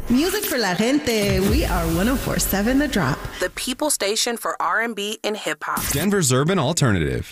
Music for la gente. We are 104.7 The Drop. The people station for R&B and hip-hop. Denver's urban alternative.